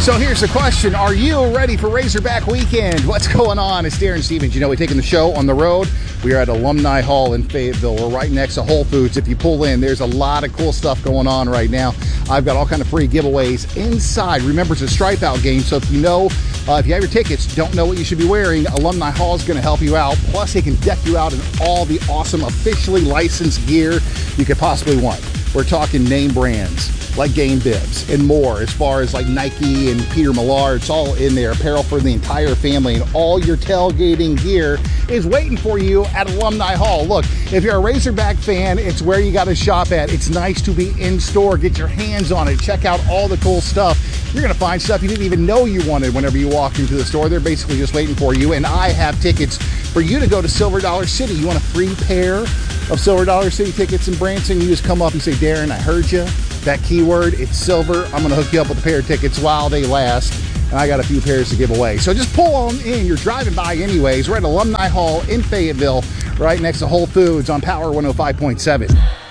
So here's the question. Are you ready for Razorback Weekend? What's going on? It's Darren Stevens. You know, we're taking the show on the road. We are at Alumni Hall in Fayetteville. We're right next to Whole Foods. If you pull in, there's a lot of cool stuff going on right now. I've got all kind of free giveaways inside. Remember, it's a stripe out game, so if you have your tickets, don't know what you should be wearing, Alumni Hall is going to help you out. Plus, they can deck you out in all the awesome officially licensed gear you could possibly want. We're talking name brands like Game Bibs and more, as far as like Nike and Peter Millar. It's all in there. Apparel for the entire family, and all your tailgating gear is waiting for you at Alumni Hall. Look, if you're a Razorback fan, it's where you got to shop at. It's nice to be in store, get your hands on it, check out all the cool stuff. You're going to find stuff you didn't even know you wanted whenever you walk into the store. They're basically just waiting for you, and I have tickets for you to go to Silver Dollar City. You want a free pair of Silver Dollar City tickets in Branson? You just come up and say, Darren, I heard you. That keyword, it's silver. I'm going to hook you up with a pair of tickets while they last. And I got a few pairs to give away. So just pull on in. You're driving by anyways. We're at Alumni Hall in Fayetteville, right next to Whole Foods on Power 105.7.